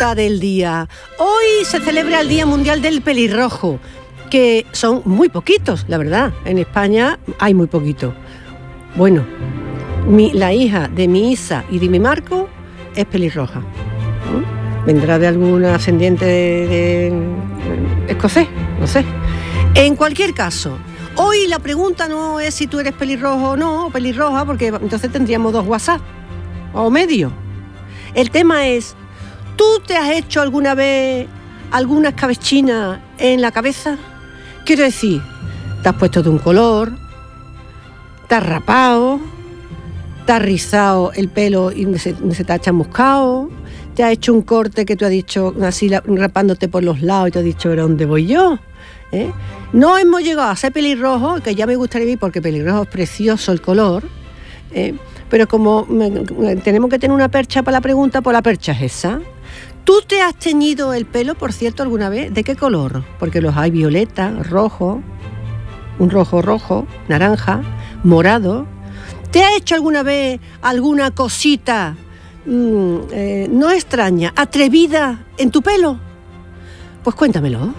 pregunta del día. Hoy se celebra el Día Mundial del Pelirrojo, que son muy poquitos, la verdad. En España hay muy poquito. Bueno, la hija de mi Isa y de mi Marco es pelirroja. Vendrá de algún ascendiente de escocés, no sé. En cualquier caso, hoy la pregunta no es si tú eres pelirrojo o no, o pelirroja, porque entonces tendríamos 2 WhatsApp o medio. El tema es, ¿tú te has hecho alguna vez alguna escabechina en la cabeza? Quiero decir, ¿te has puesto de un color? ¿Te has rapado? ¿Te has rizado el pelo y se te ha chamuscado? ¿Te has hecho un corte que tú has dicho, así rapándote por los lados y te has dicho, ¿pero dónde voy yo? No hemos llegado a ser pelirrojo, que ya me gustaría ir porque pelirrojo es precioso el color, pero como tenemos que tener una percha para la pregunta, pues la percha es esa. ¿Tú te has teñido el pelo, por cierto, alguna vez? ¿De qué color? Porque los hay violeta, rojo, un rojo, naranja, morado. ¿Te has hecho alguna vez alguna cosita no extraña, atrevida en tu pelo? Pues cuéntamelo.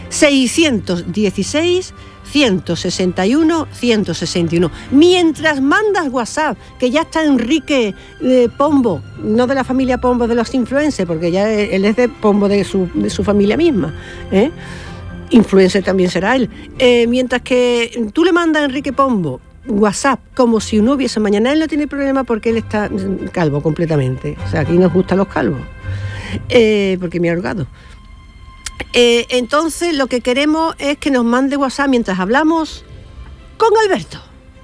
616-161-161. Mientras mandas WhatsApp, que ya está Enrique Pombo, no de la familia Pombo de los influencers, porque ya él es de Pombo de su familia misma, influencer también será él. Mientras que tú le mandas a Enrique Pombo WhatsApp como si no hubiese mañana, él no tiene problema porque él está calvo completamente. O sea, aquí nos gustan los calvos, porque me ha ahorcado. Entonces lo que queremos es que nos mande WhatsApp mientras hablamos con Alberto.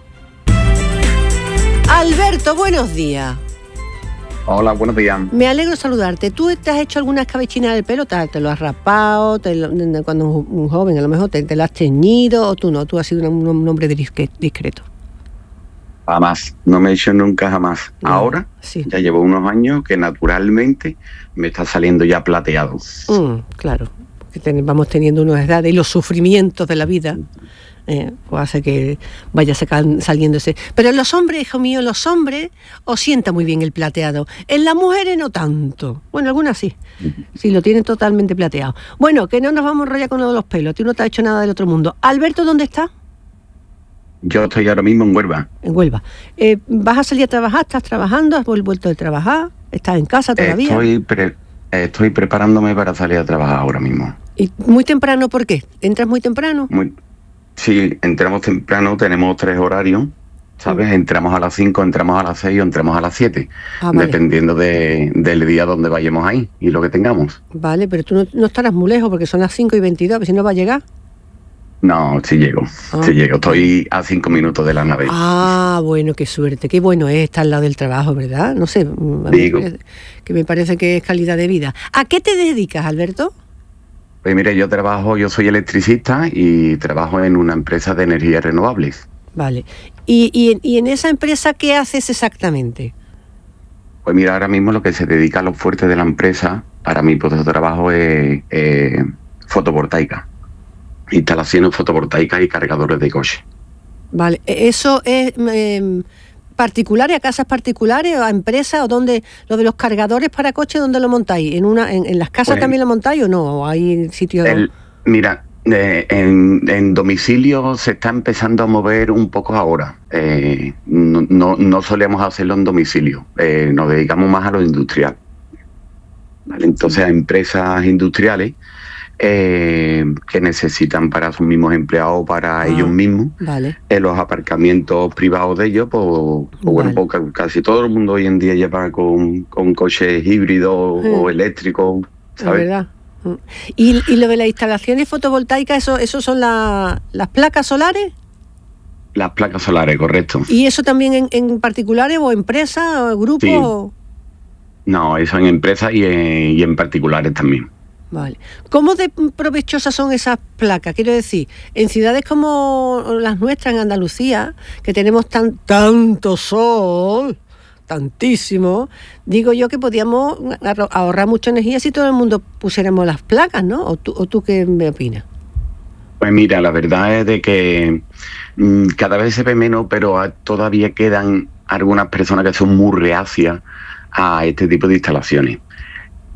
Alberto, buenos días. Hola, buenos días. Me alegro de saludarte. ¿Tú te has hecho alguna escabechina del pelo? ¿Te lo has rapado? Cuando un joven a lo mejor te lo has teñido, o tú no? ¿Tú has sido un hombre discreto? Jamás, no me he hecho nunca jamás. No. Ahora, sí. Ya llevo unos años que naturalmente me está saliendo ya plateado. Claro, porque vamos teniendo una edad y los sufrimientos de la vida pues hace que vaya saliéndose. Pero en los hombres, hijo mío, los hombres os sienta muy bien el plateado. En las mujeres no tanto. Bueno, algunas sí. Sí, lo tienen totalmente plateado. Bueno, que no nos vamos a enrollar con lo de los pelos. Tú no te has hecho nada del otro mundo. Alberto, ¿dónde estás? Yo estoy ahora mismo en Huelva. En Huelva. ¿Vas a salir a trabajar? ¿Estás trabajando? ¿Has vuelto de trabajar? ¿Estás en casa todavía? Estoy preparándome para salir a trabajar ahora mismo. ¿Y muy temprano por qué? ¿Entras muy temprano? Sí, entramos temprano, tenemos 3 horarios, ¿sabes? Entramos a las 5, entramos a las 6 o entramos a las 7, vale. Dependiendo del día donde vayamos ahí y lo que tengamos. Vale, pero tú no estarás muy lejos porque son las 5:22, a ver si no va a llegar. No, sí llego. Estoy a 5 minutos de la nave. Ah, bueno, qué suerte, qué bueno es estar al lado del trabajo, ¿verdad? No sé, que me parece que es calidad de vida. ¿A qué te dedicas, Alberto? Pues mire, yo soy electricista y trabajo en una empresa de energías renovables. Vale. ¿Y en esa empresa qué haces exactamente? Pues mira, ahora mismo lo que se dedica a los fuertes de la empresa, para mi puesto de trabajo es fotovoltaica. Instalaciones fotovoltaicas y cargadores de coche. Vale, ¿eso es particulares, a casas particulares o a empresas, o dónde, lo de los cargadores para coche, dónde lo montáis? ¿En las casas también lo montáis o no? ¿O hay sitios? Mira, en domicilio se está empezando a mover un poco ahora. No solemos hacerlo en domicilio, nos dedicamos más a lo industrial. ¿Vale? Entonces, a empresas industriales que necesitan para sus mismos empleados, para ellos mismos, vale. En los aparcamientos privados de ellos, pues bueno, pues casi todo el mundo hoy en día lleva con coches híbridos o eléctricos, ¿sabes? Es verdad. ¿Y lo de las instalaciones fotovoltaicas, eso son las placas solares? Las placas solares, correcto. ¿Y eso también en particulares o empresas o grupos? Sí. O... No, eso en empresas y en particulares también. Vale. ¿Cómo de provechosas son esas placas? Quiero decir, en ciudades como las nuestras, en Andalucía, que tenemos tanto sol, tantísimo, digo yo que podíamos ahorrar mucha energía si todo el mundo pusiéramos las placas, ¿no? ¿O tú qué me opinas? Pues mira, la verdad es de que cada vez se ve menos, pero todavía quedan algunas personas que son muy reacias a este tipo de instalaciones.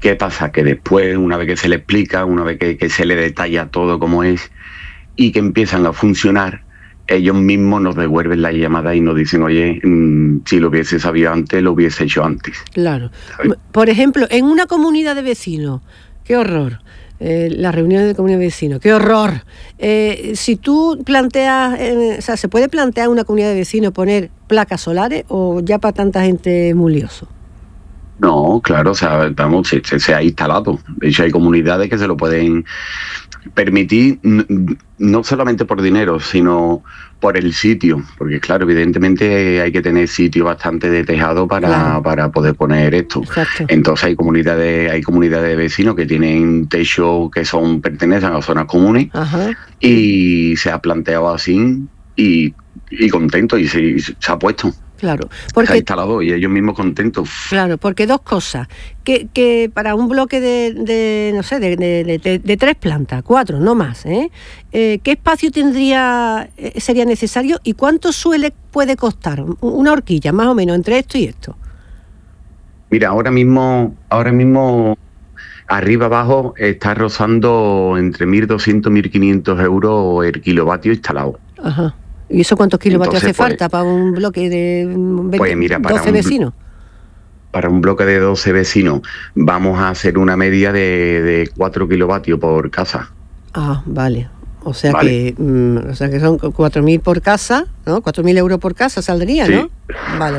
¿Qué pasa? Que después, una vez que se le explica, una vez que se le detalla todo como es y que empiezan a funcionar, ellos mismos nos devuelven la llamada y nos dicen, oye, si lo hubiese sabido antes, lo hubiese hecho antes. Claro. ¿Sabes? Por ejemplo, en una comunidad de vecinos, qué horror, las reuniones de comunidad de vecinos, qué horror. Si tú planteas, o sea, ¿se puede plantear una comunidad de vecinos poner placas solares o ya para tanta gente es muy lioso? No, claro, o sea, vamos, se ha instalado. De hecho, hay comunidades que se lo pueden permitir, no solamente por dinero, sino por el sitio, porque claro, evidentemente hay que tener sitio bastante de tejado para poder poner esto. Exacto. Entonces hay comunidades de vecinos que tienen techo que pertenecen a zonas comunes. Ajá. Y se ha planteado así y contento y se ha puesto. Claro, porque se ha instalado y ellos mismos contentos. Claro, porque dos cosas, que para un bloque de 3 plantas, 4, no más, ¿qué espacio sería necesario y cuánto puede costar una horquilla, más o menos, entre esto y esto? Mira, ahora mismo arriba abajo está rozando entre 1.200 y 1.500 euros el kilovatio instalado. Ajá. ¿Y eso cuántos kilovatios hace falta para un bloque de 12 vecinos? Para un bloque de 12 vecinos vamos a hacer una media de 4 kilovatios por casa. Ah, vale. O sea que son 4.000 por casa, ¿no? 4.000 euros por casa saldría, ¿no? Sí. Vale.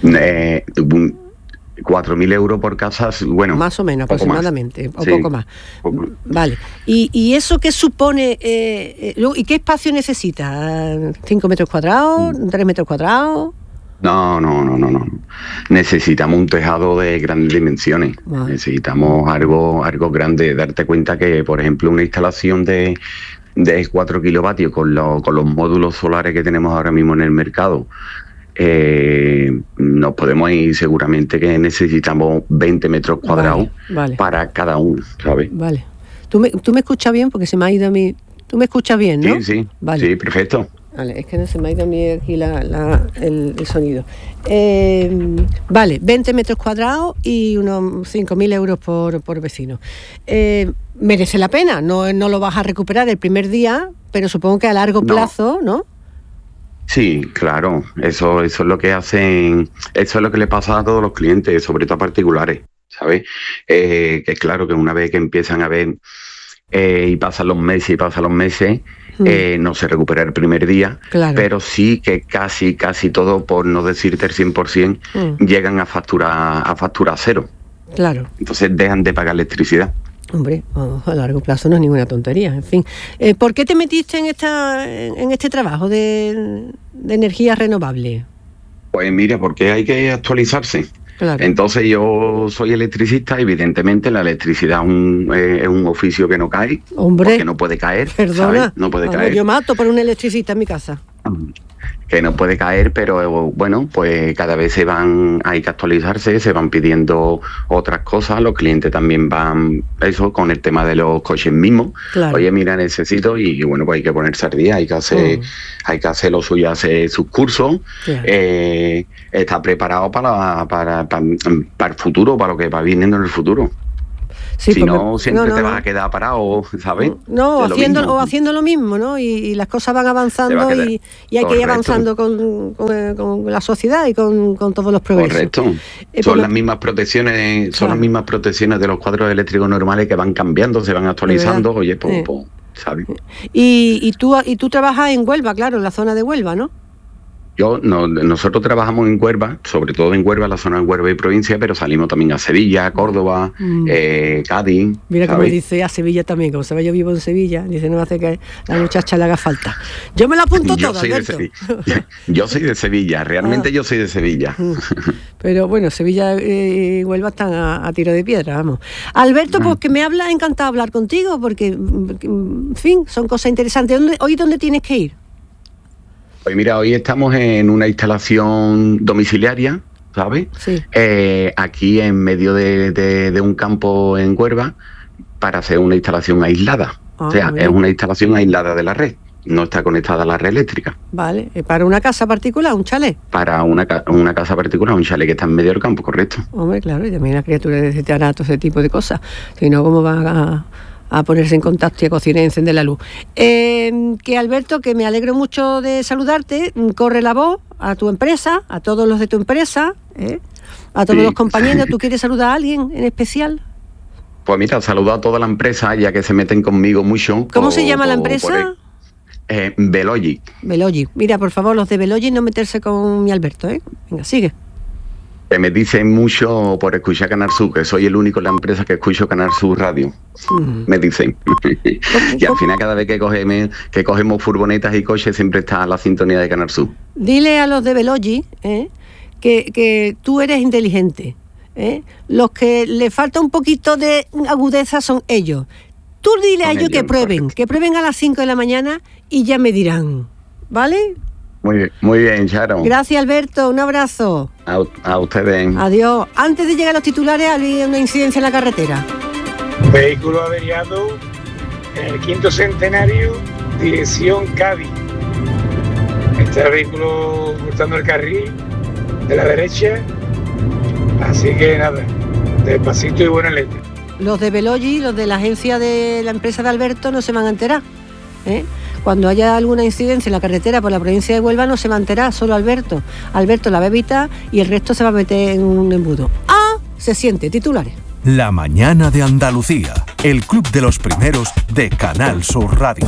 4.000 euros por casa, bueno. Más o menos, aproximadamente, más. O poco más. Vale. ¿Y eso qué supone? ¿Y qué espacio necesita? ¿5 metros cuadrados? ¿3 metros cuadrados? No. Necesitamos un tejado de grandes dimensiones. Vale. Necesitamos algo grande. Darte cuenta que, por ejemplo, una instalación de 4 kilovatios con los módulos solares que tenemos ahora mismo en el mercado, nos podemos ir seguramente que necesitamos 20 metros cuadrados para cada uno, ¿sabes? Vale. ¿Tú me escuchas bien? Porque se me ha ido a mí... ¿Tú me escuchas bien, no? Sí. Vale. Sí, perfecto. Vale, es que no se me ha ido a mí aquí el sonido. Vale, 20 metros cuadrados y unos 5.000 euros por vecino. ¿Merece la pena? No lo vas a recuperar el primer día, pero supongo que a largo plazo, ¿no? Sí, claro, eso es lo que hacen, eso es lo que le pasa a todos los clientes, sobre todo a particulares, ¿sabes? Que es claro que una vez que empiezan a ver y pasan los meses, no se recupera el primer día, claro. Pero sí que casi todo, por no decirte el 100%, llegan a facturar cero. Claro. Entonces dejan de pagar electricidad. Hombre, a largo plazo no es ninguna tontería, en fin. ¿Por qué te metiste en este trabajo de energía renovable? Pues mira, porque hay que actualizarse. Claro. Entonces yo soy electricista, evidentemente la electricidad es un oficio que no cae. Hombre, porque no puede caer. Perdona, ¿sabes? No puede caer. Yo mato por un electricista en mi casa. Que no puede caer, pero bueno, pues cada vez hay que actualizarse, se van pidiendo otras cosas, los clientes también van, eso, con el tema de los coches mismos. Claro. Oye, mira, necesito, y bueno, pues hay que ponerse al día, hay que hacer lo suyo, hacer sus cursos, claro. Estar preparado para el futuro, para lo que va viniendo en el futuro. Sí, si no, siempre te vas a quedar parado, ¿sabes? No, haciendo lo mismo, ¿no? Y las cosas van avanzando y hay que ir avanzando con la sociedad y con todos los progresos. Correcto. Son las mismas protecciones, las mismas protecciones de los cuadros eléctricos normales que van cambiando, se van actualizando, oye, ¿sabes? Y tú trabajas en Huelva, claro, en la zona de Huelva, ¿no? Nosotros trabajamos en Huelva, sobre todo en Huelva, la zona de Huelva y provincia, pero salimos también a Sevilla, Córdoba, Cádiz. Mira cómo dice a Sevilla también, como sabes, yo vivo en Sevilla, dice, no me hace que la muchacha le haga falta. Yo me la apunto todo, Alberto. Yo soy de Sevilla, realmente yo soy de Sevilla. Pero bueno, Sevilla y Huelva están a tiro de piedra, vamos. Alberto, pues que me ha encantado hablar contigo, porque, en fin, son cosas interesantes. ¿Hoy dónde tienes que ir? Pues mira, hoy estamos en una instalación domiciliaria, ¿sabes? Sí. Aquí en medio de un campo en Huelva para hacer una instalación aislada. O sea, es una instalación aislada de la red. no está conectada a la red eléctrica. Vale, ¿para una casa particular, un chalet? Para una casa particular, un chalet que está en medio del campo, correcto. Hombre, claro, y también las criaturas te hará todo ese tipo de cosas. Si no, ¿cómo van a ponerse en contacto y a cocinar y encender la luz? Que Alberto, que me alegro mucho de saludarte, corre la voz a tu empresa, a todos los de tu empresa, a todos los compañeros. ¿Tú quieres saludar a alguien en especial? Pues mira, saludo a toda la empresa, ya que se meten conmigo mucho. ¿Cómo se llama la empresa? Velogy. Velogy. Mira, por favor, los de Velogy, no meterse con mi Alberto, ¿eh? Venga, sigue. Me dicen mucho por escuchar Canal Sur, que soy el único en la empresa que escucho Canal Sur Radio. Me dicen. Y al final, cada vez que cogemos furgonetas y coches, siempre está la sintonía de Canal Sur. Dile a los de Velogy que tú eres inteligente. Los que le falta un poquito de agudeza son ellos. Tú dile a ellos que prueben a las 5 de la mañana y ya me dirán, ¿vale? Muy bien, Sharon. Gracias, Alberto, un abrazo. A ustedes. Adiós. Antes de llegar a los titulares, había una incidencia en la carretera. Vehículo averiado en el 5º centenario, dirección Cádiz. Este es el vehículo cruzando el carril de la derecha. Así que nada, despacito y buena letra. Los de Velogy, los de la agencia de la empresa de Alberto, no se van a enterar. Cuando haya alguna incidencia en la carretera por la provincia de Huelva, no se va a enterar, solo Alberto. Alberto la va a evitar y el resto se va a meter en un embudo. Se siente, titulares. La mañana de Andalucía, el club de los primeros de Canal Sur Radio.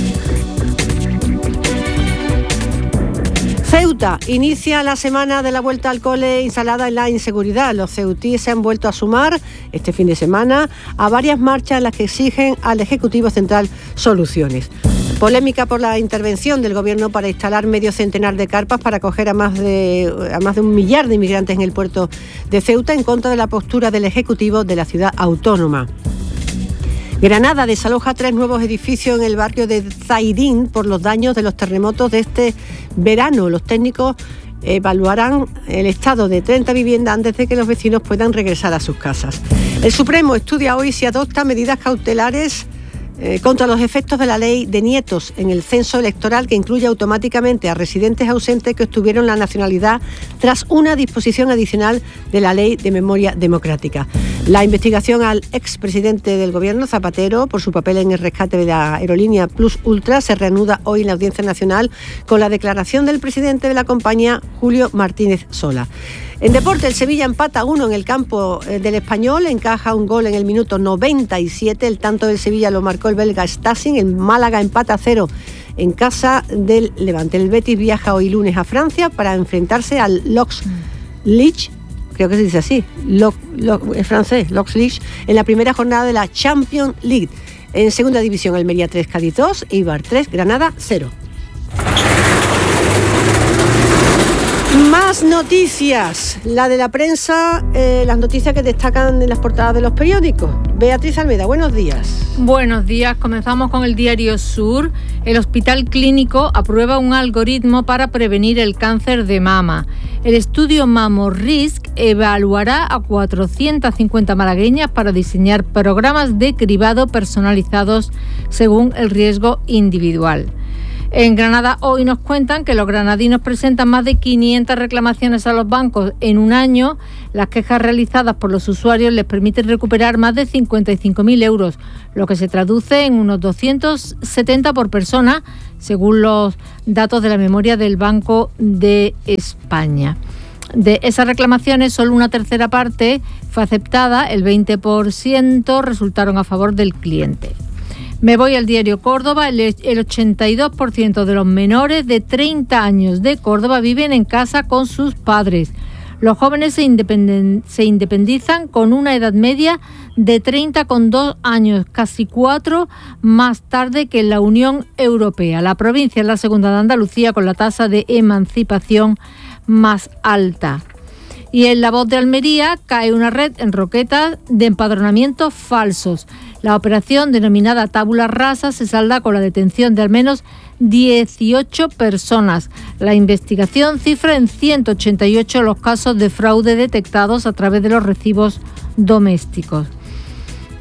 Ceuta inicia la semana de la vuelta al cole instalada en la inseguridad. Los ceutíes se han vuelto a sumar este fin de semana a varias marchas en las que exigen al Ejecutivo Central soluciones. Polémica por la intervención del Gobierno para instalar medio centenar de carpas para acoger a más de 1 millar de inmigrantes en el puerto de Ceuta, en contra de la postura del Ejecutivo de la ciudad autónoma. Granada desaloja 3 nuevos edificios en el barrio de Zaidín por los daños de los terremotos de este verano. Los técnicos evaluarán el estado de 30 viviendas antes de que los vecinos puedan regresar a sus casas. El Supremo estudia hoy si adopta medidas cautelares contra los efectos de la ley de nietos en el censo electoral, que incluye automáticamente a residentes ausentes que obtuvieron la nacionalidad tras una disposición adicional de la Ley de Memoria Democrática. La investigación al expresidente del Gobierno, Zapatero, por su papel en el rescate de la aerolínea Plus Ultra, se reanuda hoy en la Audiencia Nacional con la declaración del presidente de la compañía, Julio Martínez Sola. En deporte, el Sevilla empata 1 en el campo del Español, encaja un gol en el minuto 97, el tanto del Sevilla lo marcó el belga Stassin, el Málaga empata 0 en casa del Levante. El Betis viaja hoy lunes a Francia para enfrentarse al Lens, creo que se dice así, es francés, Lens, en la primera jornada de la Champions League. En segunda división, Almería 3, Cádiz 2, Eibar 3, Granada 0. Más noticias, la de la prensa, las noticias que destacan en las portadas de los periódicos. Beatriz Almeida, buenos días. Buenos días, comenzamos con el Diario Sur. El Hospital Clínico aprueba un algoritmo para prevenir el cáncer de mama. El estudio MammoRisk evaluará a 450 malagueñas para diseñar programas de cribado personalizados según el riesgo individual. En Granada hoy nos cuentan que los granadinos presentan más de 500 reclamaciones a los bancos en un año. Las quejas realizadas por los usuarios les permiten recuperar más de 55.000 euros, lo que se traduce en unos 270 por persona, según los datos de la memoria del Banco de España. De esas reclamaciones, solo una tercera parte fue aceptada, el 20% resultaron a favor del cliente. Me voy al Diario Córdoba. El 82% de los menores de 30 años de Córdoba viven en casa con sus padres. Los jóvenes se independizan con una edad media de 30,2 años, casi 4 más tarde que en la Unión Europea. La provincia es la segunda de Andalucía con la tasa de emancipación más alta. Y en La Voz de Almería cae una red en Roquetas de empadronamientos falsos. La operación, denominada Tabula Rasa, se salda con la detención de al menos 18 personas. La investigación cifra en 188 los casos de fraude detectados a través de los recibos domésticos.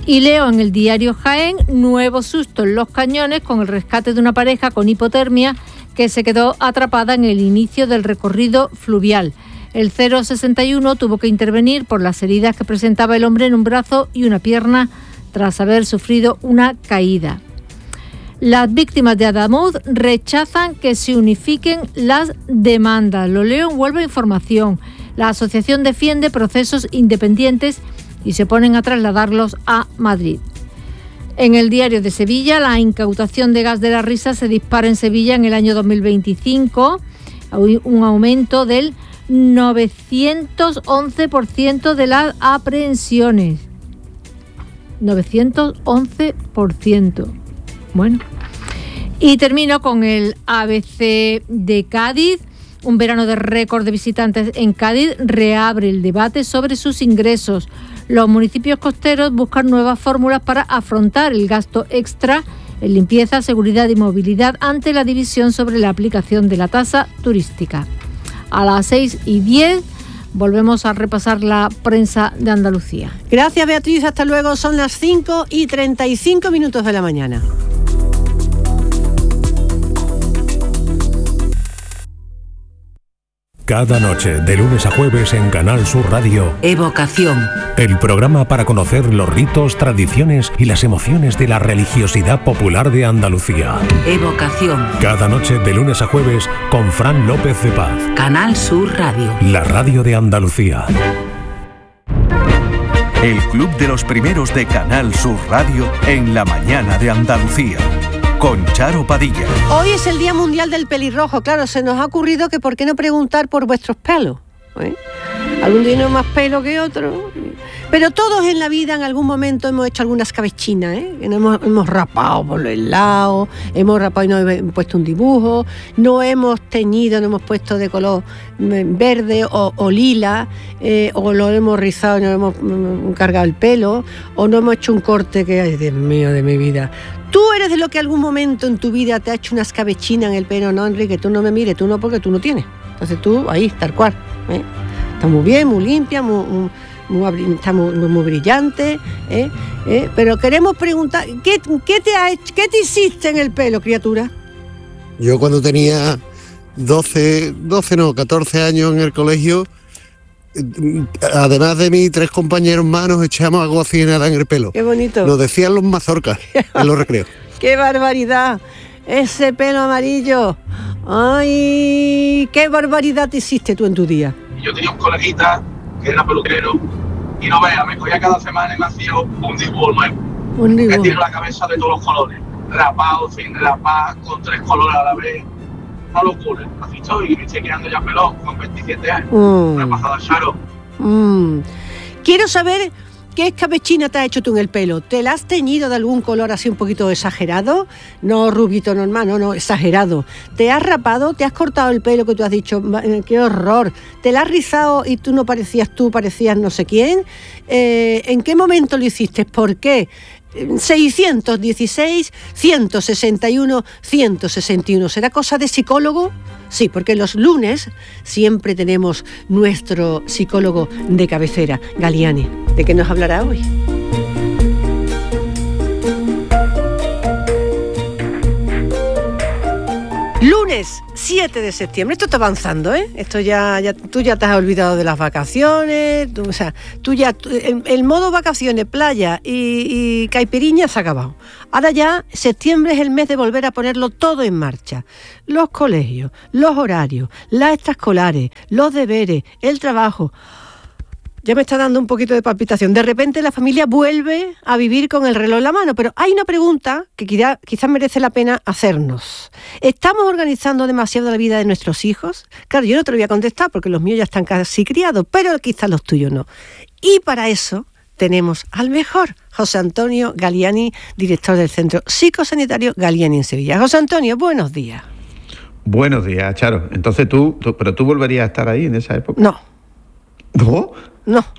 Y leo en el diario Jaén, nuevo susto en Los Cañones con el rescate de una pareja con hipotermia que se quedó atrapada en el inicio del recorrido fluvial. El 061 tuvo que intervenir por las heridas que presentaba el hombre en un brazo y una pierna tras haber sufrido una caída. Las víctimas de Adamuz rechazan que se unifiquen las demandas. Lo leo en Huelva Información. La asociación defiende procesos independientes y se ponen a trasladarlos a Madrid. En el diario de Sevilla, la incautación de gas de la risa se dispara en Sevilla en el año 2025, un aumento del 911% de las aprehensiones. 911%. Bueno. Y termino con el ABC de Cádiz. Un verano de récord de visitantes en Cádiz reabre el debate sobre sus ingresos. Los municipios costeros buscan nuevas fórmulas para afrontar el gasto extra en limpieza, seguridad y movilidad ante la división sobre la aplicación de la tasa turística. A las 6:10 volvemos a repasar la prensa de Andalucía. Gracias, Beatriz. Hasta luego. Son las 5:35 de la mañana. Cada noche, de lunes a jueves en Canal Sur Radio, Evocación. El programa para conocer los ritos, tradiciones y las emociones de la religiosidad popular de Andalucía. Evocación. Cada noche, de lunes a jueves, con Fran López de Paz. Canal Sur Radio. La radio de Andalucía. El Club de los Primeros de Canal Sur Radio en la mañana de Andalucía. Con Charo Padilla. Hoy es el Día Mundial del Pelirrojo. Claro, se nos ha ocurrido que por qué no preguntar por vuestros pelos. Algún día uno más pelo que otro. Pero todos en la vida en algún momento hemos hecho algunas cabechinas, hemos rapado por los lados, hemos rapado y nos hemos puesto un dibujo, no hemos teñido, no hemos puesto de color verde o lila, o lo hemos rizado y nos hemos cargado el pelo, o no hemos hecho un corte que, ay, Dios mío de mi vida. ¿Tú eres de lo que algún momento en tu vida te ha hecho unas cabechinas en el pelo? No, Enrique, tú no me mires, tú no, porque tú no tienes. Entonces tú, ahí, tal cual. Está muy bien, muy limpia, está muy brillante. Pero queremos preguntar, ¿qué te hiciste en el pelo, criatura? Yo cuando tenía 14 años en el colegio, además de mis 3 compañeros más, nos echábamos agua oxigenada en el pelo. Qué bonito. Nos decían los mazorcas en los recreos. ¡Qué barbaridad! Ese pelo amarillo. ¡Ay! ¡Qué barbaridad te hiciste tú en tu día! Yo tenía un coleguita que era peluquero y no veas, me cogía cada semana y me hacía un dibujo nuevo. Un dibujo. Me tiene la cabeza de todos los colores. Rapado, sin rapar, con 3 colores a la vez. Una locura. Así estoy y me estoy quedando ya pelón con 27 años. Una pasada, Charo. Quiero saber qué escabechina te has hecho tú en el pelo. ¿Te la has teñido de algún color así un poquito exagerado? No rubito normal, no, exagerado. ¿Te has rapado? ¿Te has cortado el pelo que tú has dicho? ¡Qué horror! ¿Te la has rizado y tú no parecías tú, parecías no sé quién? ¿En qué momento lo hiciste? ¿Por qué? 616, 161, 161. ¿Será cosa de psicólogo? Sí, porque los lunes siempre tenemos nuestro psicólogo de cabecera, Galiani. ¿De qué nos hablará hoy? Lunes 7 de septiembre. Esto está avanzando, ¿eh? Esto tú ya te has olvidado de las vacaciones. El modo vacaciones, playa y caipiriña se ha acabado. Ahora ya septiembre es el mes de volver a ponerlo todo en marcha. Los colegios, los horarios, las extraescolares, los deberes, el trabajo. Ya me está dando un poquito de palpitación. De repente la familia vuelve a vivir con el reloj en la mano. Pero hay una pregunta que quizás merece la pena hacernos. ¿Estamos organizando demasiado la vida de nuestros hijos? Claro, yo no te lo voy a contestar porque los míos ya están casi criados, pero quizás los tuyos no. Y para eso tenemos al mejor, José Antonio Galiani, director del Centro Psicosanitario Galiani en Sevilla. José Antonio, buenos días. Buenos días, Charo. Entonces pero tú volverías a estar ahí en esa época. No. ¿No? No.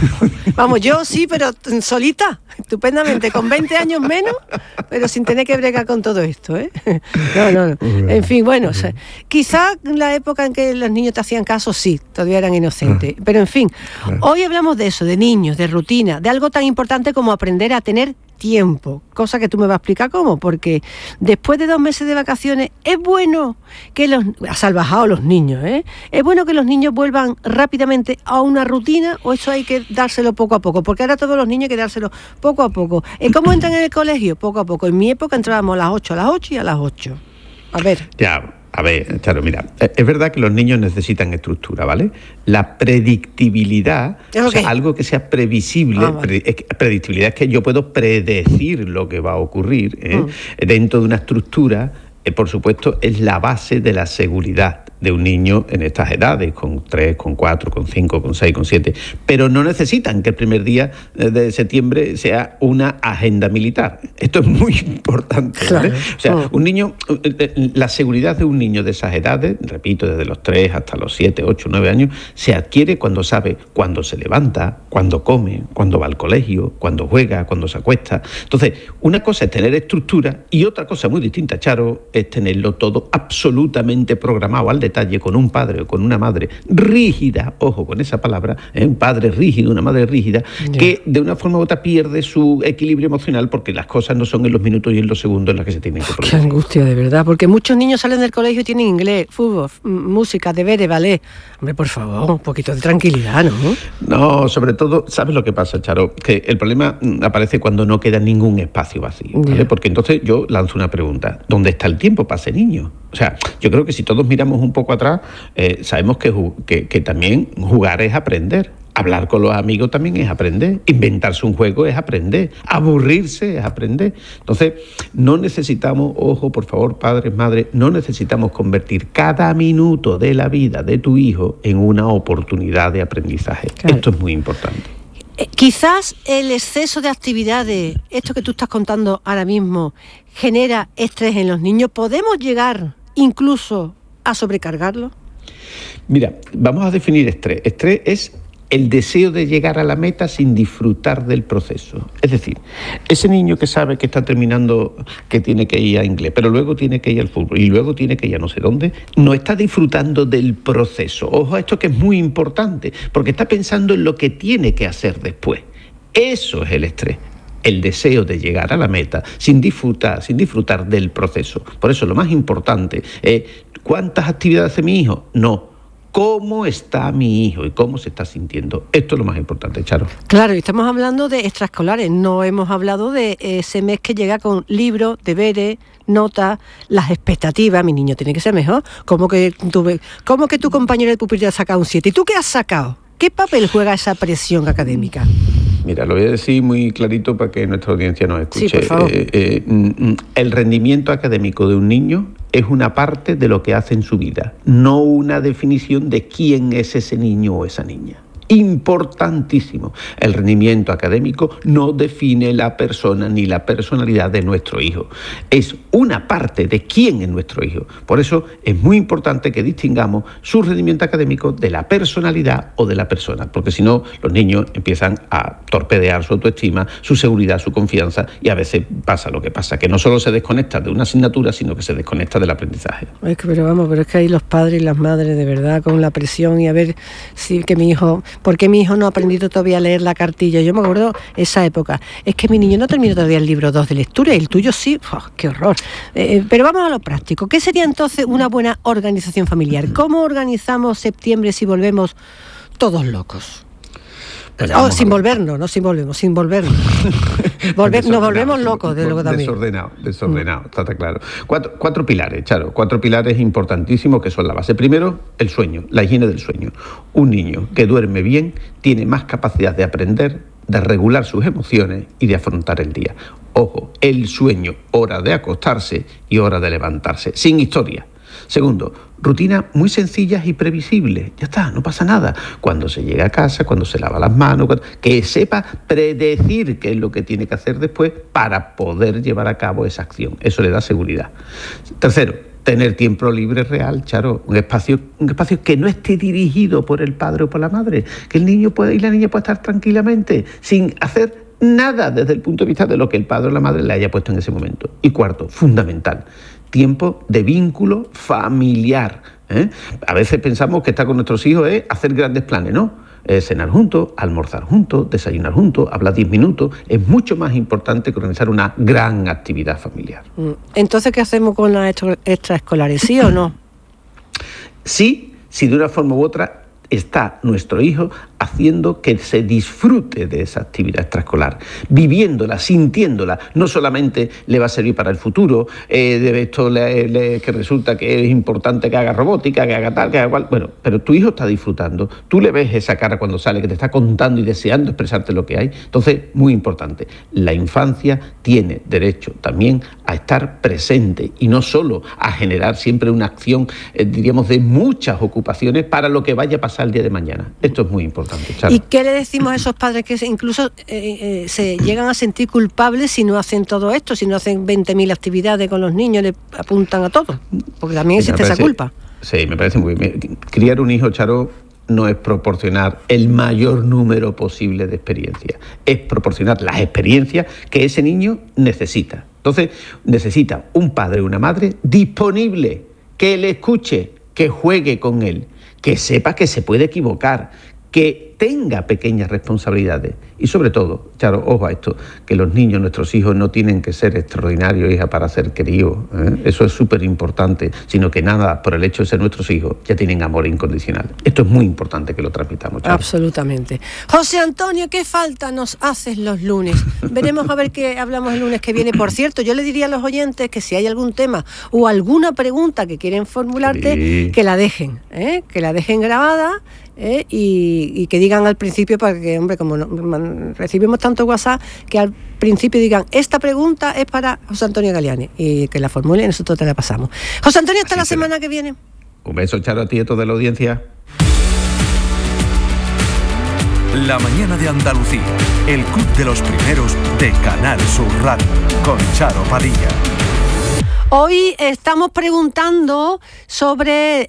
Vamos, yo sí, pero solita, estupendamente, con 20 años menos, pero sin tener que bregar con todo esto, ¿eh? No. En fin, bueno, o sea, quizá en la época en que los niños te hacían caso, sí, todavía eran inocentes. Pero en fin, hoy hablamos de eso, de niños, de rutina, de algo tan importante como aprender a tener tiempo, cosa que tú me vas a explicar cómo, porque después de 2 meses de vacaciones es bueno que los salvajados los niños, es bueno que los niños vuelvan rápidamente a una rutina, o eso hay que dárselo poco a poco, porque ahora todos los niños hay que dárselo poco a poco. ¿Cómo entran en el colegio? Poco a poco. En mi época entrábamos a las 8 y a las 8. A ver. Ya. A ver, Charo, mira, es verdad que los niños necesitan estructura, ¿vale? La predictibilidad, o sea, algo que sea previsible, predictibilidad es que yo puedo predecir lo que va a ocurrir dentro de una estructura, por supuesto, es la base de la seguridad de un niño en estas edades, con 3, con 4, con 5, con 6, con 7, pero no necesitan que el primer día de septiembre sea una agenda militar. Esto es muy importante, ¿vale? Claro. O sea, un niño, la seguridad de un niño de esas edades, repito, desde los 3 hasta los 7, 8, 9 años, se adquiere cuando sabe cuándo se levanta, cuándo come, cuándo va al colegio, cuándo juega, cuándo se acuesta. Entonces, una cosa es tener estructura y otra cosa muy distinta, Charo, es tenerlo todo absolutamente programado al detalle, con un padre o con una madre rígida, ojo con esa palabra, un padre rígido, una madre rígida, que de una forma u otra pierde su equilibrio emocional, porque las cosas no son en los minutos y en los segundos en las que se tienen que producir. Qué angustia, de verdad, porque muchos niños salen del colegio y tienen inglés, fútbol, música, deberes, ballet. Hombre, por favor, un poquito de tranquilidad, ¿no? No, sobre todo, ¿sabes lo que pasa, Charo? Que el problema aparece cuando no queda ningún espacio vacío, ¿vale? Porque entonces yo lanzo una pregunta: ¿dónde está el tiempo para ese niño? O sea, yo creo que si todos miramos un poco atrás, sabemos que también jugar es aprender. Hablar con los amigos también es aprender. Inventarse un juego es aprender. Aburrirse es aprender. Entonces, no necesitamos, ojo, por favor, padres, madres, no necesitamos convertir cada minuto de la vida de tu hijo en una oportunidad de aprendizaje. Claro. Esto es muy importante. Quizás el exceso de actividades, esto que tú estás contando ahora mismo, genera estrés en los niños. ¿Podemos llegar incluso a sobrecargarlo? Mira, vamos a definir estrés. Estrés es el deseo de llegar a la meta sin disfrutar del proceso. Es decir, ese niño que sabe que está terminando, que tiene que ir a inglés, pero luego tiene que ir al fútbol y luego tiene que ir a no sé dónde, no está disfrutando del proceso. Ojo a esto, que es muy importante, porque está pensando en lo que tiene que hacer después. Eso es el estrés. El deseo de llegar a la meta sin disfrutar del proceso. Por eso lo más importante es ¿cuántas actividades hace mi hijo? No. ¿Cómo está mi hijo y cómo se está sintiendo? Esto es lo más importante, Charo. Claro, y estamos hablando de extraescolares, no hemos hablado de ese mes que llega con libros, deberes, notas, las expectativas. Mi niño tiene que ser mejor. ¿Cómo que tu compañero de pupitre ha sacado un 7? ¿Y tú qué has sacado? ¿Qué papel juega esa presión académica? Mira, lo voy a decir muy clarito para que nuestra audiencia nos escuche. Sí, por favor. El rendimiento académico de un niño es una parte de lo que hace en su vida, no una definición de quién es ese niño o esa niña. Importantísimo. El rendimiento académico no define la persona ni la personalidad de nuestro hijo. Es una parte de quién es nuestro hijo. Por eso es muy importante que distingamos su rendimiento académico de la personalidad o de la persona, porque si no, los niños empiezan a torpedear su autoestima, su seguridad, su confianza, y a veces pasa lo que pasa, que no solo se desconecta de una asignatura, sino que se desconecta del aprendizaje. Pero es que hay los padres y las madres, de verdad, con la presión y a ver si que mi hijo... ¿Por qué mi hijo no ha aprendido todavía a leer la cartilla? Yo me acuerdo esa época. Es que mi niño no terminó todavía el libro 2 de lectura y el tuyo sí. ¡Qué horror! Pero vamos a lo práctico. ¿Qué sería entonces una buena organización familiar? ¿Cómo organizamos septiembre si volvemos todos locos? Sin volvernos. Nos volvemos locos, de luego también. Desordenado, está claro. Cuatro pilares, Charo, 4 pilares importantísimos que son la base. Primero, el sueño, la higiene del sueño. Un niño que duerme bien tiene más capacidad de aprender, de regular sus emociones y de afrontar el día. Ojo, el sueño, hora de acostarse y hora de levantarse, sin historia. Segundo, rutinas muy sencillas y previsibles. Ya está, no pasa nada. Cuando se llega a casa, cuando se lava las manos, que sepa predecir qué es lo que tiene que hacer después para poder llevar a cabo esa acción. Eso le da seguridad. Tercero, tener tiempo libre real, Charo, un espacio que no esté dirigido por el padre o por la madre, que el niño puede y la niña pueda estar tranquilamente, sin hacer nada desde el punto de vista de lo que el padre o la madre le haya puesto en ese momento. Y cuarto, fundamental, tiempo de vínculo familiar. A veces pensamos que estar con nuestros hijos es hacer grandes planes, ¿no? Cenar juntos, almorzar juntos, desayunar juntos, hablar 10 minutos. Es mucho más importante que organizar una gran actividad familiar. Entonces, ¿qué hacemos con las extraescolares? ¿Sí o no? Sí, si de una forma u otra está nuestro hijo haciendo que se disfrute de esa actividad extraescolar, viviéndola, sintiéndola. No solamente le va a servir para el futuro, de esto que resulta que es importante que haga robótica, que haga tal, que haga cual. Bueno, pero tu hijo está disfrutando, tú le ves esa cara cuando sale, que te está contando y deseando expresarte lo que hay. Entonces, muy importante, la infancia tiene derecho también a estar presente y no solo a generar siempre una acción, diríamos, de muchas ocupaciones para lo que vaya a pasar el día de mañana. Esto es muy importante, Charo. ¿Y qué le decimos a esos padres que incluso se llegan a sentir culpables si no hacen todo esto, si no hacen 20.000 actividades con los niños, le apuntan a todo? Porque también existe esa culpa. Sí, me parece muy bien. Criar un hijo, Charo, no es proporcionar el mayor número posible de experiencias, es proporcionar las experiencias que ese niño necesita. Entonces, necesita un padre o una madre disponible, que le escuche, que juegue con él, que sepa que se puede equivocar, que tenga pequeñas responsabilidades y sobre todo, Charo, ojo a esto, que los niños, nuestros hijos, no tienen que ser extraordinarios, hija, para ser queridos, eso es súper importante, sino que nada, por el hecho de ser nuestros hijos, ya tienen amor incondicional. Esto es muy importante que lo transmitamos, Charo. Absolutamente. José Antonio, ¿qué falta nos haces los lunes? Veremos a ver qué hablamos el lunes que viene. Por cierto, yo le diría a los oyentes que si hay algún tema o alguna pregunta que quieren formularte, sí, que la dejen grabada. Y que digan al principio, para que, hombre, como recibimos tanto WhatsApp, que al principio digan, esta pregunta es para José Antonio Galiani, y que la formule y nosotros te la pasamos. José Antonio, hasta la semana que viene. Un beso, Charo, a ti y a toda la audiencia. La mañana de Andalucía, el club de los primeros de Canal Sur Radio, con Charo Padilla. Hoy estamos preguntando sobre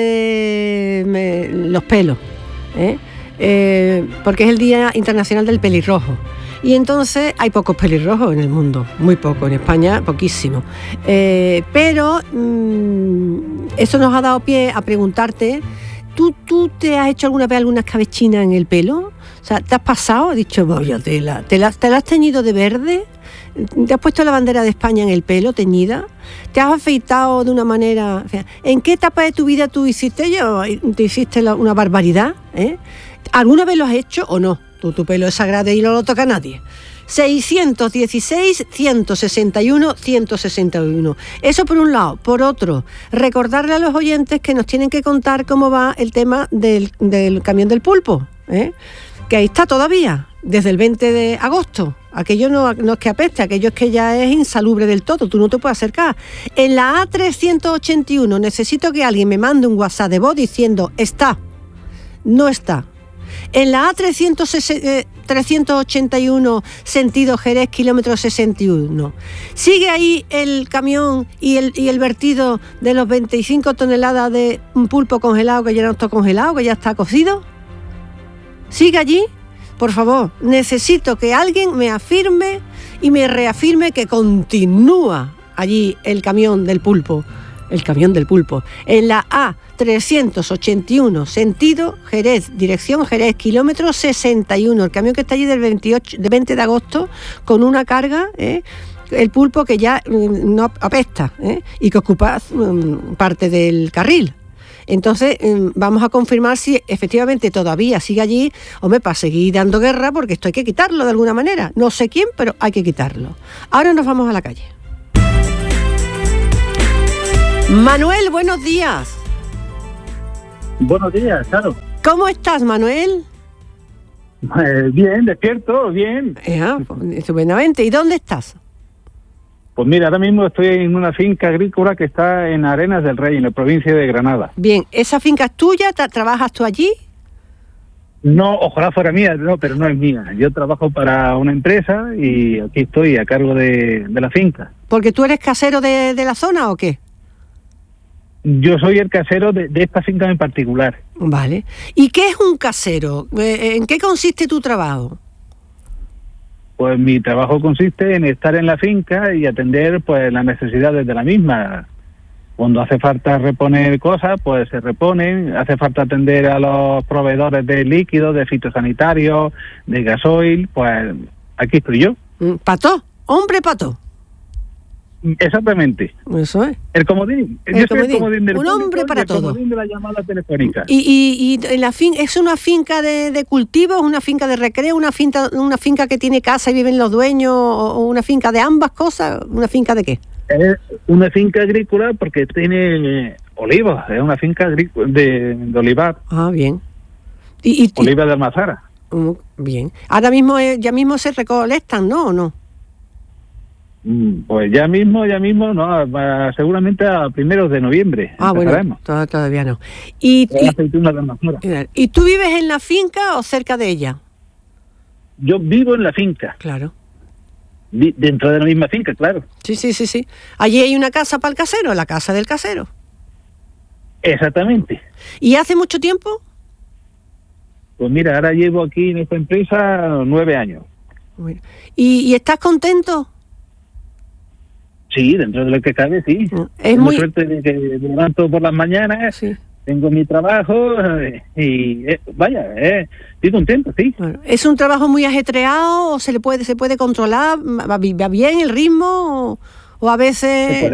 los pelos, porque es el Día Internacional del Pelirrojo. Y entonces hay pocos pelirrojos en el mundo, muy poco, en España poquísimo. Pero eso nos ha dado pie a preguntarte, ¿tú te has hecho alguna vez alguna escabechina en el pelo? O sea, ¿te has pasado? Has dicho, vaya tela, ¿te la has teñido de verde? ¿Te has puesto la bandera de España en el pelo, teñida? ¿Te has afeitado de una manera? O sea, ¿en qué etapa de tu vida tú te hiciste una barbaridad? ¿Alguna vez lo has hecho o no? Tu pelo es sagrado y no lo toca nadie. 616 161 161. Eso por un lado. Por otro, recordarle a los oyentes que nos tienen que contar cómo va el tema del camión del pulpo, que ahí está todavía, desde el 20 de agosto. Aquello no es que apeste, aquello es que ya es insalubre del todo, tú no te puedes acercar. En la A381 necesito que alguien me mande un WhatsApp de voz diciendo, está, no está. En la A381 sentido Jerez, kilómetro 61. ¿Sigue ahí el camión y el vertido de los 25 toneladas de un pulpo congelado que ya no está congelado, que ya está cocido? ¿Sigue allí? Por favor, necesito que alguien me afirme y me reafirme que continúa allí el camión del pulpo. El camión del pulpo. En la A381, sentido Jerez, dirección Jerez, kilómetro 61. El camión que está allí del 20 de agosto con una carga, el pulpo que ya no apesta, y que ocupa parte del carril. Entonces, vamos a confirmar si efectivamente todavía sigue allí, hombre, para seguir dando guerra, porque esto hay que quitarlo de alguna manera. No sé quién, pero hay que quitarlo. Ahora nos vamos a la calle. Manuel, buenos días. Buenos días, claro. ¿Cómo estás, Manuel? Bien, despierto, bien. Estupendamente. ¿Y dónde estás? Pues mira, ahora mismo estoy en una finca agrícola que está en Arenas del Rey, en la provincia de Granada. Bien, ¿esa finca es tuya? ¿Trabajas tú allí? No, ojalá fuera mía, no, pero no es mía. Yo trabajo para una empresa y aquí estoy a cargo de la finca. ¿Porque tú eres casero de la zona o qué? Yo soy el casero de esta finca en particular. Vale. ¿Y qué es un casero? ¿En qué consiste tu trabajo? Pues mi trabajo consiste en estar en la finca y atender pues las necesidades de la misma. Cuando hace falta reponer cosas, pues se reponen. Hace falta atender a los proveedores de líquidos, de fitosanitarios, de gasoil. Pues aquí estoy yo. ¿Pató? ¿Hombre pató? Exactamente. Eso es. El comodín. El comodín del un hombre para todo. El comodín de la llamada telefónica. ¿Y en la es una finca de cultivo, es una finca de recreo, una finca que tiene casa y viven los dueños, o una finca de ambas cosas? ¿Una finca de qué? Es una finca agrícola porque tiene olivos. Es una finca agrícola de olivar. Ah, bien. Olivas de Almazara. Bien. Ahora mismo, ya mismo se recolectan, ¿no? ¿O no? Pues ya mismo, no, seguramente a primeros de noviembre. Ah, bueno, todavía no. ¿Y tú vives en la finca o cerca de ella? Yo vivo en la finca. Claro. Dentro de la misma finca, claro. Sí. Allí hay una casa para el casero, la casa del casero. Exactamente. ¿Y hace mucho tiempo? Pues mira, ahora llevo aquí en esta empresa 9 años. Bueno. ¿Y estás contento? Sí, dentro de lo que cabe, sí. Es muy suerte de que me levanto por las mañanas, sí. Tengo mi trabajo y estoy contento, sí. Bueno, ¿es un trabajo muy ajetreado o se puede controlar? ¿Va bien el ritmo o a veces...?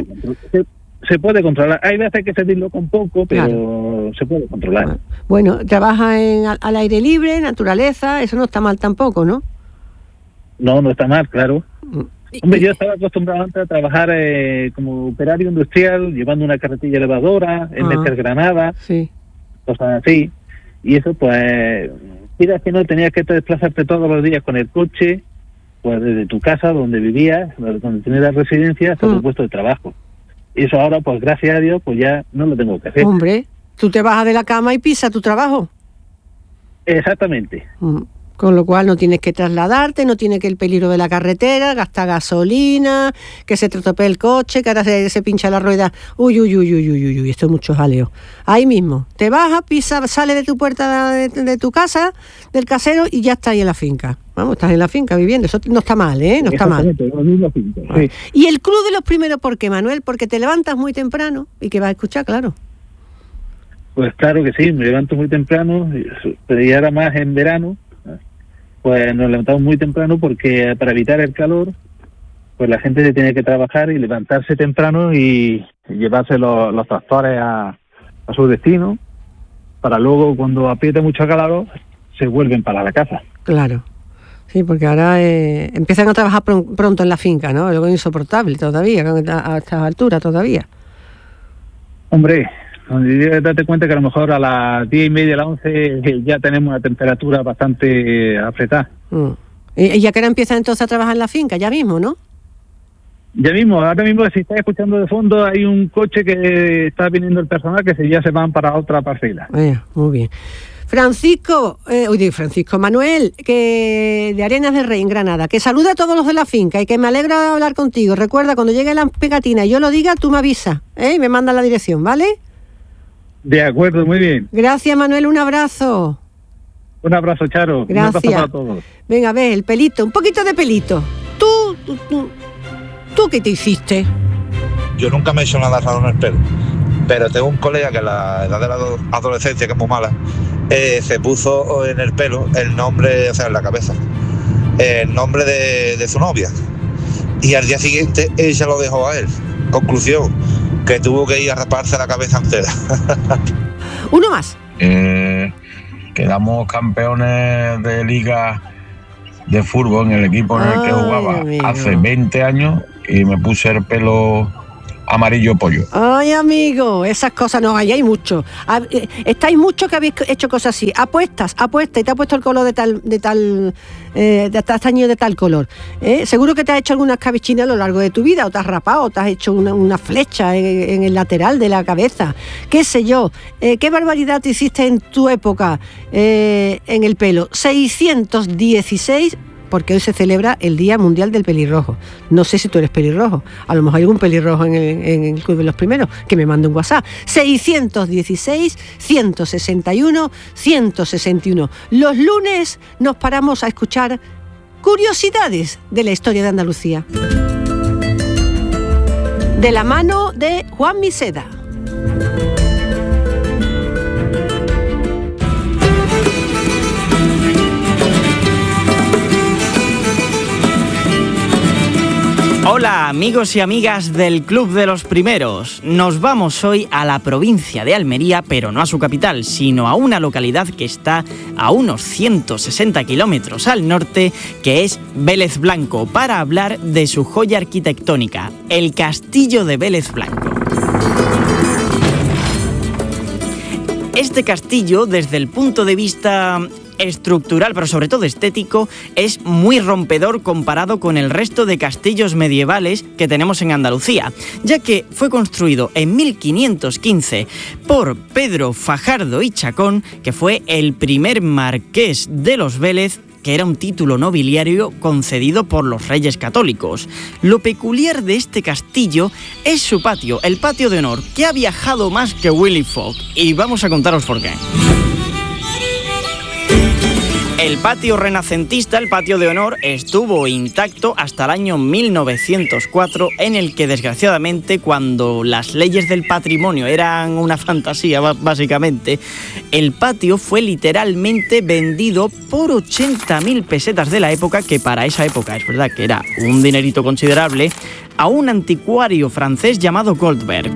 Se puede controlar. Hay veces que se disloca un poco, pero claro, se puede controlar. Bueno, trabaja al aire libre, naturaleza, eso no está mal tampoco, ¿no? No está mal, claro. Hombre, yo estaba acostumbrado antes a trabajar como operario industrial, llevando una carretilla elevadora, en Meter Granada, sí, cosas así. Y eso, pues, mira que no tenías que desplazarte todos los días con el coche, pues desde tu casa, donde vivías, donde tenías la residencia, hasta tu puesto de trabajo. Y eso ahora, pues gracias a Dios, pues ya no lo tengo que hacer. Hombre, tú te bajas de la cama y pisas tu trabajo. Exactamente. Con lo cual no tienes que trasladarte, no tienes que el peligro de la carretera, gastar gasolina, que se te tropee el coche, que ahora se pincha la rueda. Uy, esto es mucho jaleo. Ahí mismo, te bajas, pisas, sales de tu puerta de tu casa, del casero, y ya estás ahí en la finca. Vamos, estás en la finca viviendo, eso no está mal, ¿eh? No está mal. Finca, sí. ¿Y el club de los primeros por qué, Manuel? Porque te levantas muy temprano y que vas a escuchar, claro. Pues claro que sí, me levanto muy temprano, pero ya era más en verano. Pues nos levantamos muy temprano porque para evitar el calor, pues la gente tiene que trabajar y levantarse temprano y llevarse los tractores a su destino, para luego cuando aprieta mucho calor se vuelven para la casa. Claro, sí, porque ahora empiezan a trabajar pronto en la finca, ¿no? Algo insoportable todavía, a estas alturas todavía. Hombre, date cuenta que a lo mejor a las 10:30, a las 11 ya tenemos una temperatura bastante apretada. ¿Y ya que ahora empiezan entonces a trabajar en la finca? Ya mismo, ¿no? Ya mismo, ahora mismo si estás escuchando de fondo hay un coche que está viniendo el personal que ya se van para otra parcela. Muy bien. Francisco Manuel, que de Arenas del Rey en Granada, que saluda a todos los de la finca y que me alegra de hablar contigo. Recuerda, cuando llegue la pegatina y yo lo diga, tú me avisas, y me mandas la dirección, ¿vale? De acuerdo, muy bien. Gracias, Manuel, un abrazo. Un abrazo, Charo. Gracias. Un abrazo para todos. Venga, ve, el pelito, un poquito de pelito. ¿Tú qué te hiciste? Yo nunca me he hecho nada raro en el pelo, pero tengo un colega que a la edad de la adolescencia, que es muy mala, se puso en el pelo el nombre, o sea, en la cabeza, el nombre de su novia. Y al día siguiente ella lo dejó a él. Conclusión, que tuvo que ir a raparse la cabeza entera. Uno más. Quedamos campeones de liga de fútbol en el equipo en el que jugaba hace 20 años y me puse el pelo amarillo pollo. Ay, amigo, esas cosas no hay mucho. Estáis mucho que habéis hecho cosas así. Apuestas y te ha puesto el color de tal año de tal color. Seguro que te has hecho algunas cabichinas a lo largo de tu vida, o te has rapado, o te has hecho una flecha en el lateral de la cabeza. Qué sé yo. ¿Qué barbaridad te hiciste en tu época en el pelo? 616 porque hoy se celebra el Día Mundial del Pelirrojo. No sé si tú eres pelirrojo, a lo mejor hay algún pelirrojo en el Club de los Primeros, que me mande un WhatsApp. 616-161-161. Los lunes nos paramos a escuchar curiosidades de la historia de Andalucía. De la mano de Juan Miseda. Hola amigos y amigas del Club de los Primeros. Nos vamos hoy a la provincia de Almería, pero no a su capital, sino a una localidad que está a unos 160 kilómetros al norte, que es Vélez Blanco, para hablar de su joya arquitectónica, el Castillo de Vélez Blanco. Este castillo, desde el punto de vista estructural, pero sobre todo estético, es muy rompedor comparado con el resto de castillos medievales que tenemos en Andalucía, ya que fue construido en 1515 por Pedro Fajardo y Chacón, que fue el primer marqués de los Vélez, que era un título nobiliario concedido por los reyes católicos. Lo peculiar de este castillo es su patio, el patio de honor, que ha viajado más que Willy Fogg, y vamos a contaros por qué. El patio renacentista, el patio de honor, estuvo intacto hasta el año 1904, en el que desgraciadamente, cuando las leyes del patrimonio eran una fantasía básicamente, el patio fue literalmente vendido por 80.000 pesetas de la época, que para esa época es verdad que era un dinerito considerable, a un anticuario francés llamado Goldberg.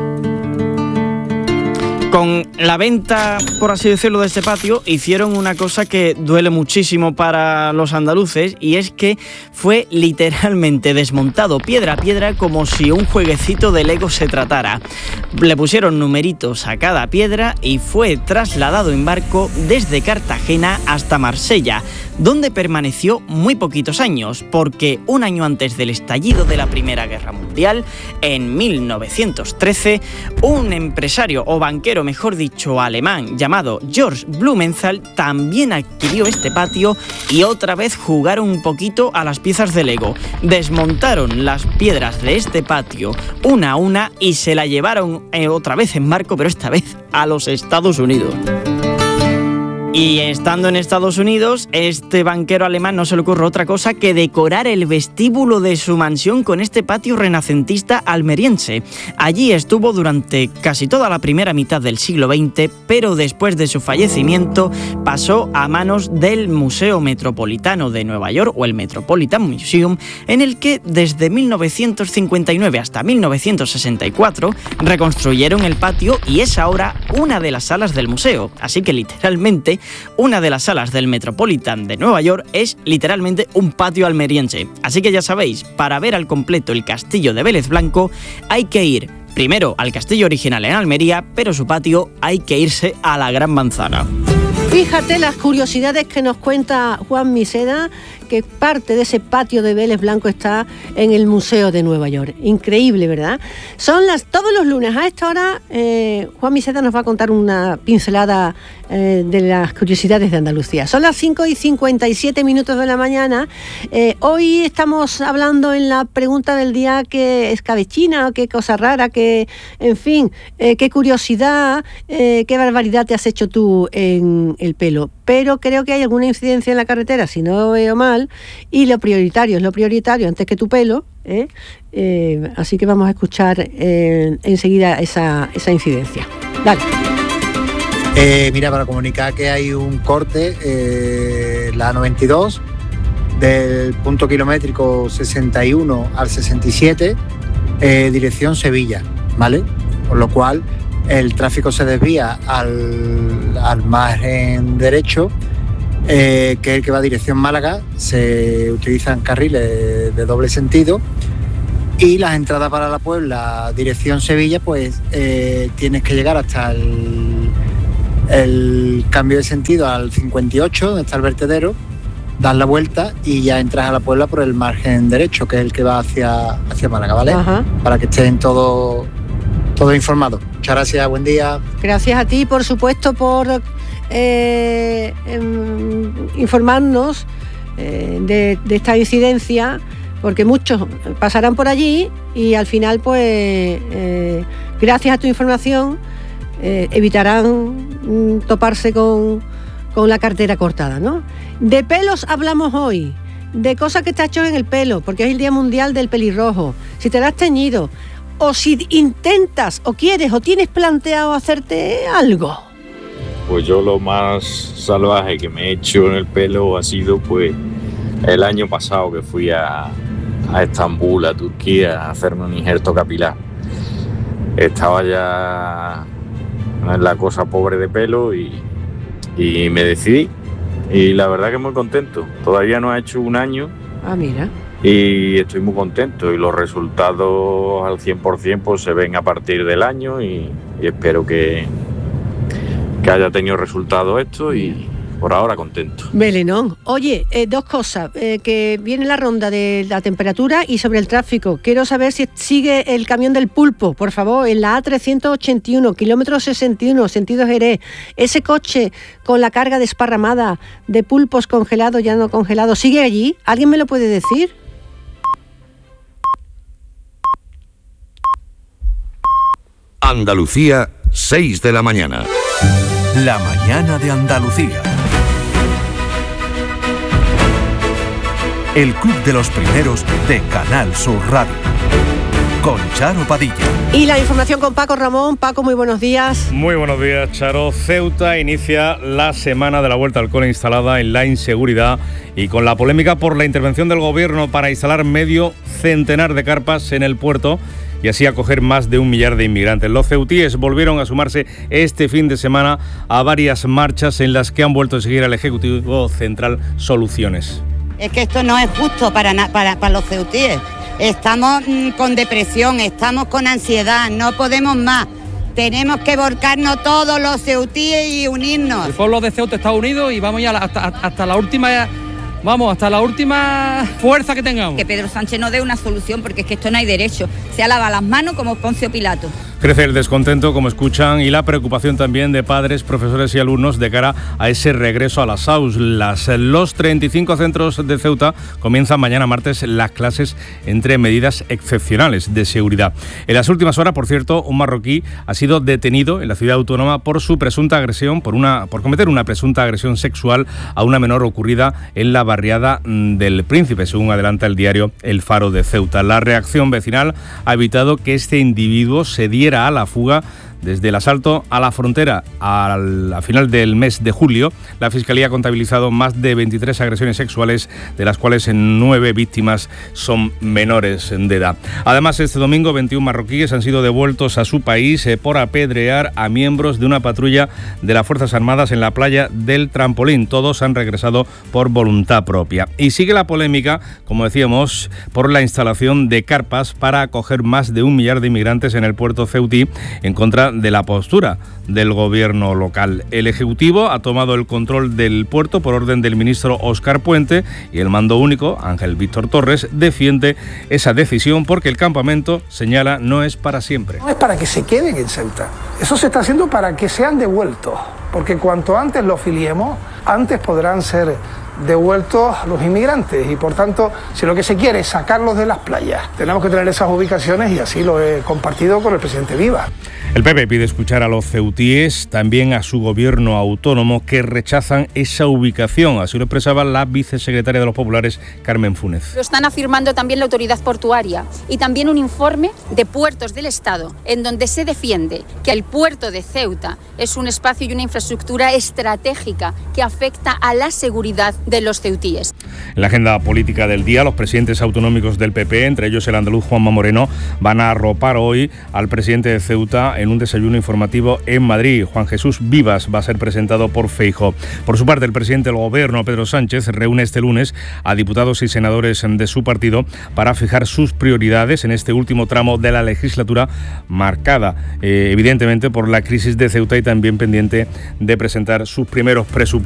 Con la venta, por así decirlo, de este patio, hicieron una cosa que duele muchísimo para los andaluces, y es que fue literalmente desmontado piedra a piedra como si un jueguecito de Lego se tratara. Le pusieron numeritos a cada piedra y fue trasladado en barco desde Cartagena hasta Marsella, donde permaneció muy poquitos años, porque un año antes del estallido de la Primera Guerra Mundial, en 1913, un empresario o banquero, mejor dicho, alemán, llamado George Blumenthal, también adquirió este patio y otra vez jugaron un poquito a las piezas de Lego. Desmontaron las piedras de este patio una a una y se la llevaron otra vez en barco, pero esta vez a los Estados Unidos. Y estando en Estados Unidos, este banquero alemán no se le ocurrió otra cosa que decorar el vestíbulo de su mansión con este patio renacentista almeriense. Allí estuvo durante casi toda la primera mitad del siglo XX, pero después de su fallecimiento pasó a manos del Museo Metropolitano de Nueva York, o el Metropolitan Museum, en el que desde 1959 hasta 1964 reconstruyeron el patio y es ahora una de las salas del museo. Así que literalmente una de las salas del Metropolitan de Nueva York es literalmente un patio almeriense. Así que ya sabéis, para ver al completo el castillo de Vélez Blanco hay que ir primero al castillo original en Almería, pero su patio hay que irse a la Gran Manzana. Fíjate las curiosidades que nos cuenta Juan Miseda, que parte de ese patio de Vélez Blanco está en el Museo de Nueva York. Increíble, ¿verdad? Todos los lunes a esta hora, Juan Miseda nos va a contar una pincelada de las curiosidades de Andalucía. Son las 5:57 de la mañana. Hoy estamos hablando en la pregunta del día qué escabechina, qué cosa rara, qué curiosidad, qué barbaridad te has hecho tú en el pelo. Pero creo que hay alguna incidencia en la carretera, si no veo mal, y lo prioritario antes que tu pelo, así que vamos a escuchar enseguida esa incidencia. Dale. Mira, para comunicar que hay un corte, la 92, del punto kilométrico 61 al 67, dirección Sevilla, ¿vale? Por lo cual el tráfico se desvía al margen derecho, que es el que va a dirección Málaga. Se utilizan carriles de doble sentido, y las entradas para la Puebla, dirección Sevilla, pues tienes que llegar hasta el cambio de sentido al 58, donde está el vertedero, das la vuelta y ya entras a la Puebla por el margen derecho, que es el que va hacia Málaga, ¿vale? Ajá. Para que estén todos informados. Muchas gracias, buen día. Gracias a ti, por supuesto, por informarnos de esta incidencia, porque muchos pasarán por allí y al final, pues, gracias a tu información, evitarán toparse con la cartera cortada, ¿no? De pelos hablamos hoy, de cosas que te has hecho en el pelo, porque es el Día Mundial del Pelirrojo. Si te lo has teñido, o si intentas, o quieres, o tienes planteado hacerte algo. Pues yo lo más salvaje que me he hecho en el pelo ha sido, pues, el año pasado que fui a Estambul, a Turquía, a hacerme un injerto capilar. Estaba ya en la cosa pobre de pelo y me decidí. Y la verdad que muy contento. Todavía no ha hecho un año. Ah, mira. Y estoy muy contento. Y los resultados al 100% pues se ven a partir del año y espero que haya tenido resultado esto y por ahora contento. Melenón. Oye, dos cosas, que viene la ronda de la temperatura y sobre el tráfico. Quiero saber si sigue el camión del pulpo, por favor, en la A381, kilómetro 61, sentido Jerez. Ese coche con la carga desparramada de pulpos congelados, ya no congelados, ¿sigue allí? ¿Alguien me lo puede decir? Andalucía, 6 de la mañana. La mañana de Andalucía. El Club de los Primeros de Canal Sur Radio. Con Charo Padilla. Y la información con Paco Ramón. Paco, muy buenos días. Muy buenos días, Charo. Ceuta inicia la semana de la vuelta al cole instalada en la inseguridad y con la polémica por la intervención del gobierno para instalar medio centenar de carpas en el puerto y así acoger más de 1 millar de inmigrantes. Los ceutíes volvieron a sumarse este fin de semana a varias marchas en las que han vuelto a seguir al Ejecutivo Central soluciones. Es que esto no es justo para los ceutíes. Estamos con depresión, estamos con ansiedad, no podemos más. Tenemos que volcarnos todos los ceutíes y unirnos. El pueblo de Ceuta está unido y vamos ya hasta la última... Vamos, hasta la última fuerza que tengamos. Que Pedro Sánchez no dé una solución, porque es que esto no hay derecho. Se lava las manos como Poncio Pilato. Crece el descontento, como escuchan, y la preocupación también de padres, profesores y alumnos de cara a ese regreso a las aulas. Los 35 centros de Ceuta comienzan mañana martes las clases entre medidas excepcionales de seguridad. En las últimas horas, por cierto, un marroquí ha sido detenido en la ciudad autónoma por su presunta agresión, por cometer una presunta agresión sexual a una menor ocurrida en la barriada del Príncipe, según adelanta el diario El Faro de Ceuta. La reacción vecinal ha evitado que este individuo se diera a la fuga. Desde el asalto a la frontera a final del mes de julio, la Fiscalía ha contabilizado más de 23 agresiones sexuales, de las cuales 9 víctimas son menores de edad. Además, este domingo 21 marroquíes han sido devueltos a su país por apedrear a miembros de una patrulla de las Fuerzas Armadas en la playa del Trampolín. Todos han regresado por voluntad propia. Y sigue la polémica, como decíamos, por la instalación de carpas para acoger más de 1 millar de inmigrantes en el puerto ceutí, en contra de la postura del gobierno local. El Ejecutivo ha tomado el control del puerto por orden del ministro Óscar Puente y el mando único, Ángel Víctor Torres, defiende esa decisión porque el campamento, señala, no es para siempre. No es para que se queden en Ceuta. Eso se está haciendo para que sean devueltos, porque cuanto antes los filiemos, antes podrán ser devueltos los inmigrantes y por tanto, si lo que se quiere es sacarlos de las playas, tenemos que tener esas ubicaciones y así lo he compartido con el presidente Viva. El PP pide escuchar a los ceutíes, también a su gobierno autónomo, que rechazan esa ubicación. Así lo expresaba la vicesecretaria de los Populares, Carmen Funes. Lo están afirmando también la autoridad portuaria y también un informe de Puertos del Estado, en donde se defiende que el puerto de Ceuta es un espacio y una infraestructura estratégica que afecta a la seguridad de los ceutíes. En la agenda política del día, los presidentes autonómicos del PP, entre ellos el andaluz Juanma Moreno, van a arropar hoy al presidente de Ceuta en un desayuno informativo en Madrid. Juan Jesús Vivas va a ser presentado por Feijóo. Por su parte, el presidente del gobierno, Pedro Sánchez, reúne este lunes a diputados y senadores de su partido para fijar sus prioridades en este último tramo de la legislatura, marcada evidentemente por la crisis de Ceuta y también pendiente de presentar sus primeros presupuestos.